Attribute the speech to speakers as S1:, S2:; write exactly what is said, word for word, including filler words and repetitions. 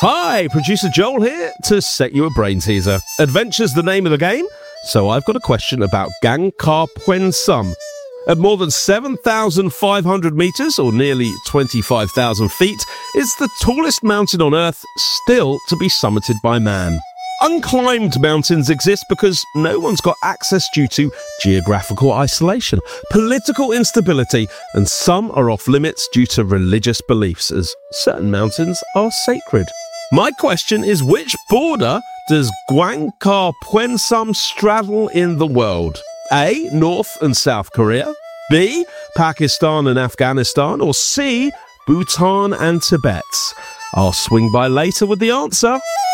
S1: Hi, producer Joel here to set you a brain teaser. Adventure's the name of the game, so I've got a question about Gang Ka Puen Sum. At more than seven thousand five hundred metres, or nearly twenty-five thousand feet, it's the tallest mountain on Earth still to be summited by man. Unclimbed mountains exist because no one's got access due to geographical isolation, political instability, and some are off limits due to religious beliefs, as certain mountains are sacred. My question is, which border does Gang Ka Puen Sum straddle in the world? A. North and South Korea, B. Pakistan and Afghanistan, or C. Bhutan and Tibet? I'll swing by later with the answer.